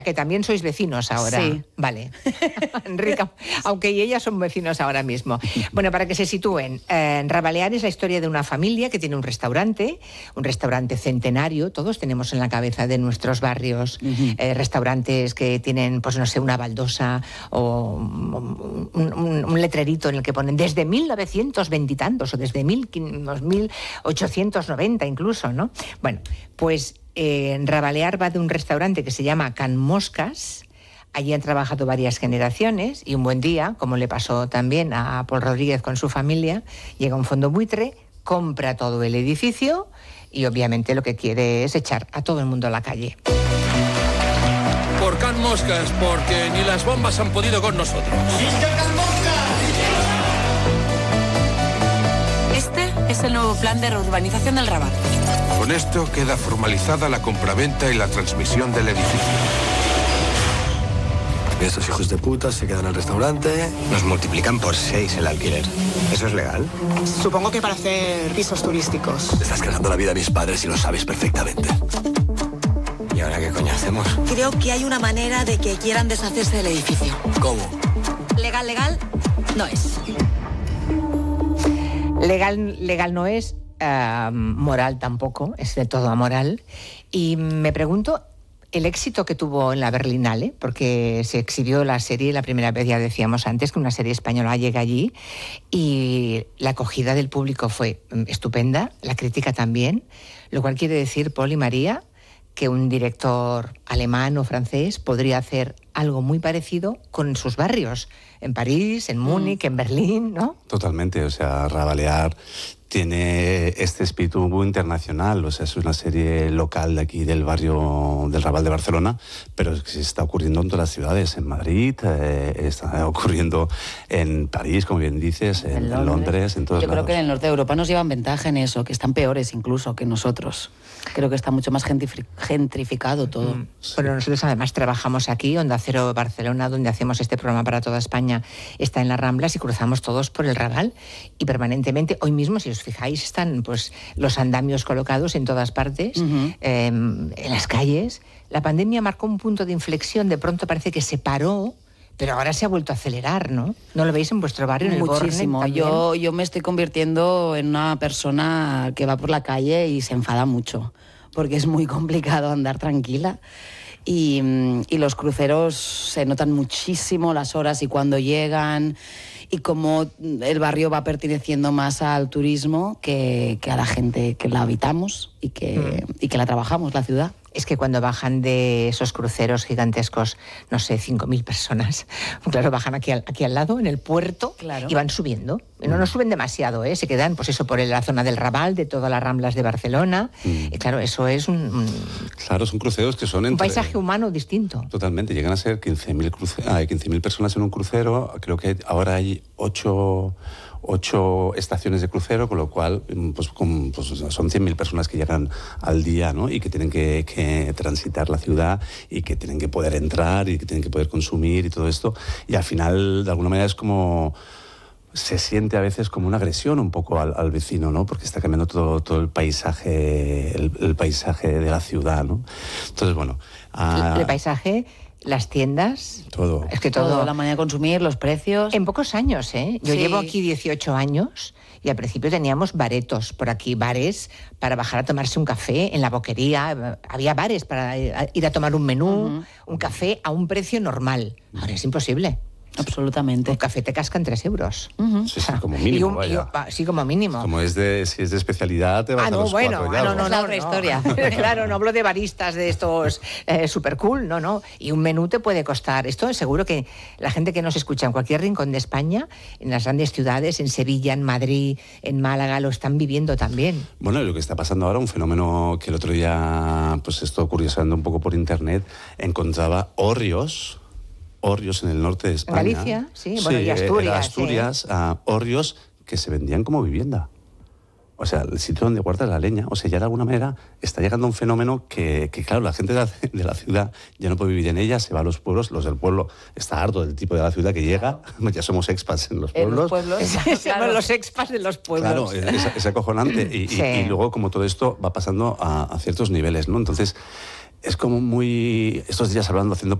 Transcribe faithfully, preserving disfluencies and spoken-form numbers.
Que también sois vecinos ahora. Sí. Vale. Enrique, aunque ellas son vecinos ahora mismo. Bueno, para que se sitúen, eh, Rabalear es la historia de una familia que tiene un restaurante, un restaurante centenario. Todos tenemos en la cabeza de nuestros barrios uh-huh. eh, restaurantes que tienen, pues no sé, una baldosa o un, un, un letrerito en el que ponen desde mil novecientos veinte y tantos o desde mil ochocientos noventa incluso, ¿no? Bueno, pues Eh, Rabalear va de un restaurante que se llama Can Moscas. Allí han trabajado varias generaciones y un buen día, como le pasó también a Paul Rodríguez con su familia, llega un fondo buitre, compra todo el edificio y obviamente lo que quiere es echar a todo el mundo a la calle. Por Can Moscas, porque ni las bombas han podido con nosotros. Este es el nuevo plan de reurbanización del Raval. Con esto queda formalizada la compraventa y la transmisión del edificio. Estos hijos de puta se quedan al restaurante. Nos multiplican por seis el alquiler. ¿Eso es legal? Supongo que para hacer pisos turísticos. Estás cargando la vida a mis padres y lo sabes perfectamente. ¿Y ahora qué coño hacemos? Creo que hay una manera de que quieran deshacerse del edificio. ¿Cómo? Legal, legal, no es. Legal, legal no es. Uh, moral tampoco, es de todo amoral. Y me pregunto el éxito que tuvo en la Berlinale, porque se exhibió la serie la primera vez, ya decíamos antes, que una serie española llega allí, y la acogida del público fue estupenda, la crítica también, lo cual quiere decir, Paul y María, que un director alemán o francés podría hacer algo muy parecido con sus barrios, en París, en Múnich, mm. en Berlín, ¿no? Totalmente, o sea, Rabalear tiene este espíritu muy internacional, o sea, es una serie local de aquí del barrio del Raval de Barcelona, pero es que se está ocurriendo en todas las ciudades, en Madrid, eh, está ocurriendo en París, como bien dices, en, en, Londres. en Londres, en todos Yo lados. creo que en el norte de Europa nos llevan ventaja en eso, que están peores incluso que nosotros. Creo que está mucho más gentrificado todo. Mm. Sí. Bueno, nosotros además trabajamos aquí, Onda Cero Barcelona, donde hacemos este programa para toda España, está en las Ramblas y cruzamos todos por el Raval y permanentemente, hoy mismo, si os fijáis, están pues los andamios colocados en todas partes, uh-huh. eh, en las calles. La pandemia marcó un punto de inflexión, de pronto parece que se paró, pero ahora se ha vuelto a acelerar, ¿no? ¿No lo veis en vuestro barrio? En el Muchísimo. Borne, yo, yo me estoy convirtiendo en una persona que va por la calle y se enfada mucho, porque es muy complicado andar tranquila. Y, y los cruceros se notan muchísimo las horas y cuando llegan, y como el barrio va perteneciendo más al turismo que, que a la gente que la habitamos y que, mm. y que la trabajamos, la ciudad. Es que cuando bajan de esos cruceros gigantescos, no sé, cinco mil personas, claro, bajan aquí al, aquí al lado, en el puerto, claro. y van subiendo. No, no suben demasiado, ¿eh? Se quedan, pues eso, por la zona del Raval, de todas las Ramblas de Barcelona. Mm. Y claro, eso es un, un... Claro, son cruceros que son... Un entre... paisaje humano distinto. Totalmente, llegan a ser quince mil cruce... ah, quince mil personas en un crucero. Creo que ahora hay ocho... ocho estaciones de crucero, con lo cual pues, con, pues, son cien mil personas que llegan al día, ¿no? Y que tienen que, que transitar la ciudad y que tienen que poder entrar y que tienen que poder consumir y todo esto. Y al final, de alguna manera, es como... se siente a veces como una agresión un poco al, al vecino, ¿no? Porque está cambiando todo, todo el paisaje, el, el paisaje de la ciudad, ¿no? Entonces, bueno... Uh... El paisaje... Las tiendas... Todo. Es que todo... todo. La manera de consumir, los precios... En pocos años, ¿eh? Yo sí. llevo aquí dieciocho años y al principio teníamos baretos por aquí, bares para bajar a tomarse un café en la boquería. Había bares para ir a tomar un menú, uh-huh. un café a un precio normal. Ahora es imposible. Absolutamente. Un café te cascan tres euros. Uh-huh. Sí, sí, como mínimo, un, vaya. Un, sí, como mínimo. Como es de, si es de especialidad, te vas ah, no, a los bueno, cuatro ah, ya. no, no, es la no, otra no. historia. Claro, no hablo de baristas de estos eh, super cool, no, no. Y un menú te puede costar. Esto seguro que la gente que nos escucha en cualquier rincón de España, en las grandes ciudades, en Sevilla, en Madrid, en Málaga, lo están viviendo también. Bueno, lo que está pasando ahora, un fenómeno que el otro día, pues esto curiosando un poco por internet, encontraba hórreos, hórreos en el norte de España. En Galicia, sí, bueno, sí, y Asturias. Era Asturias, ¿eh? uh, hórreos que se vendían como vivienda. O sea, el sitio donde guardas la leña. O sea, ya de alguna manera está llegando un fenómeno que, que claro, la gente de la, de la ciudad ya no puede vivir en ella, se va a los pueblos, los del pueblo está harto del tipo de la ciudad que llega, ya somos expats en los pueblos. En los pueblos, claro. Somos los expats de los pueblos. Claro, es, es acojonante. Y, sí. y, y luego, como todo esto va pasando a, a ciertos niveles, ¿no? Entonces... es como muy... Estos días hablando, haciendo